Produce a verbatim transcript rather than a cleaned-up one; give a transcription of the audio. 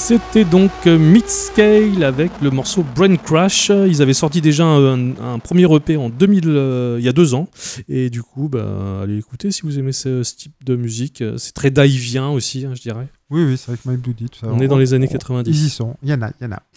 C'était donc Mid-Scale avec le morceau Brain Crash. Ils avaient sorti déjà un, un premier E P en deux mille, euh, il y a deux ans. Et du coup, bah, allez écouter si vous aimez ce, ce type de musique. C'est très divien aussi, hein, je dirais. Oui, oui, c'est vrai que My Bloody, tout ça. On est dans les années quatre-vingt-dix. Ils y sont, il y en a, il y en a.